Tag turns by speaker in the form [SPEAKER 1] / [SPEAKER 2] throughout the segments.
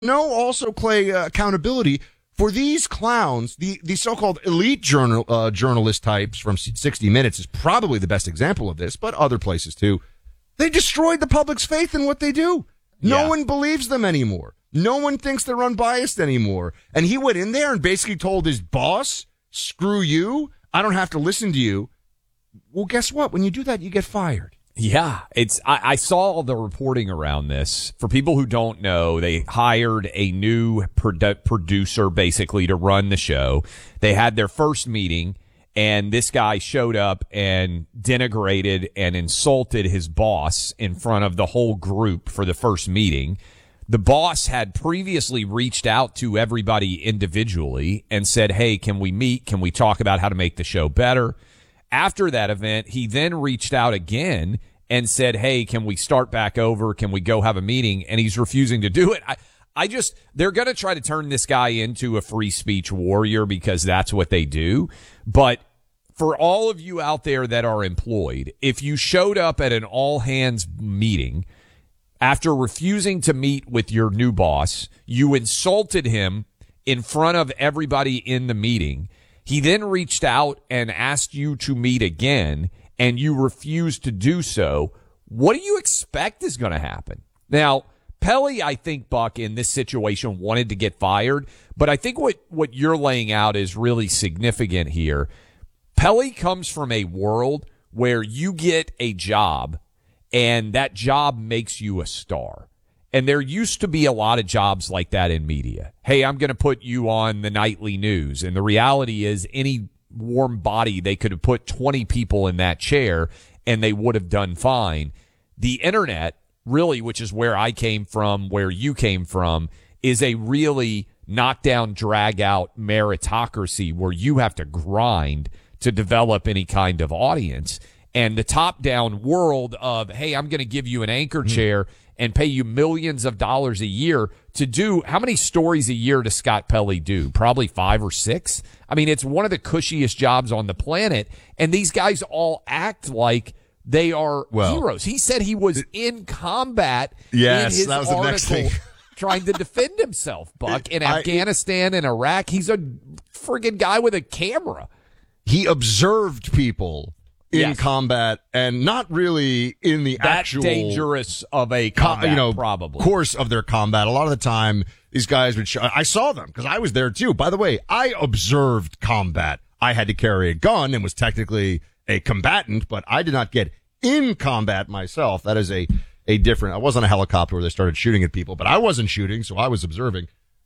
[SPEAKER 1] No, also, Clay, accountability for these clowns, the so-called elite journalist types from 60 Minutes is probably the best example of this, but other places too. They destroyed the public's faith in what they do. No one believes them anymore. No one thinks they're unbiased anymore. And he went in there and basically told his boss, screw you, I don't have to listen to you. Well, guess what? When you do that, you get fired.
[SPEAKER 2] Yeah, I saw the reporting around this. For people who don't know, they hired a new producer basically to run the show. They had their first meeting, and this guy showed up and denigrated and insulted his boss in front of the whole group for the first meeting. The boss had previously reached out to everybody individually and said, hey, can we meet? Can we talk about how to make the show better? After that event, he then reached out again and said, hey, can we start back over? Can we go have a meeting? And he's refusing to do it. They're going to try to turn this guy into a free speech warrior because that's what they do. But for all of you out there that are employed, if you showed up at an all hands meeting after refusing to meet with your new boss, you insulted him in front of everybody in the meeting. He then reached out and asked you to meet again, and you refused to do so. What do you expect is going to happen? Now, Pelly, I think, Buck, in this situation wanted to get fired, but I think what you're laying out is really significant here. Pelly comes from a world where you get a job, and that job makes you a star. And there used to be a lot of jobs like that in media. Hey, I'm going to put you on the nightly news. And the reality is any warm body, they could have put 20 people in that chair and they would have done fine. The internet, really, which is where I came from, where you came from, is a really knockdown, drag out meritocracy where you have to grind to develop any kind of audience. And the top down world of, hey, I'm going to give you an anchor chair and pay you millions of dollars a year to do, how many stories a year does Scott Pelly do? Probably 5 or 6. I mean, it's one of the cushiest jobs on the planet. And these guys all act like they are heroes. He said he was in combat in his
[SPEAKER 1] that was the next thing.
[SPEAKER 2] Trying to defend himself, Buck, in Afghanistan and Iraq. He's a friggin' guy with a camera.
[SPEAKER 1] He observed people in combat and not really in the actual
[SPEAKER 2] dangerous of a combat, probably
[SPEAKER 1] course of their combat. A lot of the time, these guys would I saw them because I was there too. By the way, I observed combat. I had to carry a gun and was technically a combatant, but I did not get in combat myself. That is a different, I was on a helicopter where they started shooting at people, but I wasn't shooting, so I was observing.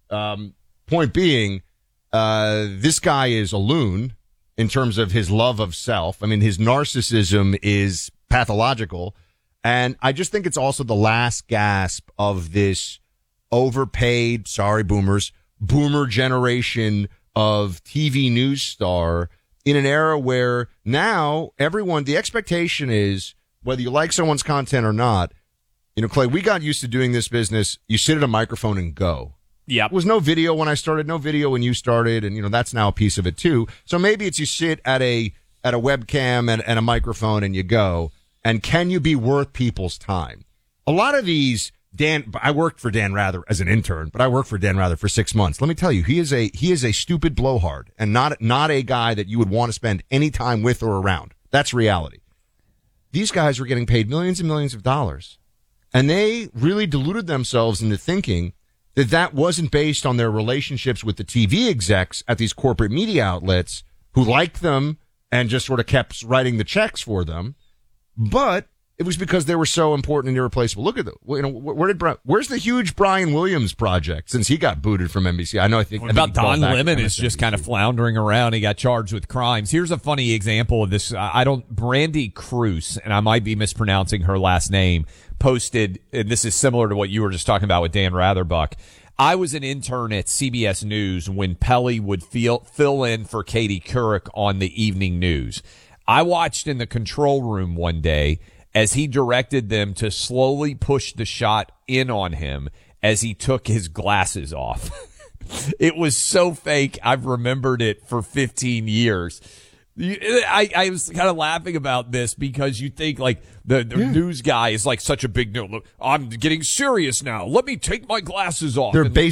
[SPEAKER 1] Point being, this guy is a loon in terms of his love of self. I mean, his narcissism is pathological. And I just think it's also the last gasp of this overpaid, sorry, boomers, boomer generation of TV news star in an era where now everyone, the expectation is, whether you like someone's content or not, Clay, we got used to doing this business. You sit at a microphone and go.
[SPEAKER 2] Yeah.
[SPEAKER 1] There was no video when I started, no video when you started, and that's now a piece of it too. So maybe it's you sit at a webcam and a microphone and you go. And can you be worth people's time? A lot of these, I worked for Dan Rather as an intern, but I worked for Dan Rather for 6 months. Let me tell you, he is a stupid blowhard and not a guy that you would want to spend any time with or around. That's reality. These guys were getting paid millions and millions of dollars, and they really deluded themselves into thinking that wasn't based on their relationships with the TV execs at these corporate media outlets who liked them and just sort of kept writing the checks for them. But it was because they were so important and irreplaceable. Look at where's the huge Brian Williams project since he got booted from NBC? I think
[SPEAKER 2] Don Lemon is just kind of floundering around. He got charged with crimes. Here's a funny example of this. Brandy Cruz, and I might be mispronouncing her last name, posted, and this is similar to what you were just talking about with Dan Ratherbuck. I was an intern at CBS News when Pelly would fill in for Katie Couric on the evening news. I watched in the control room one day as he directed them to slowly push the shot in on him as he took his glasses off. It was so fake. I've remembered it for 15 years. I was kind of laughing about this because you think like the news guy is like such a big deal. Look, I'm getting serious now. Let me take my glasses off.
[SPEAKER 1] They're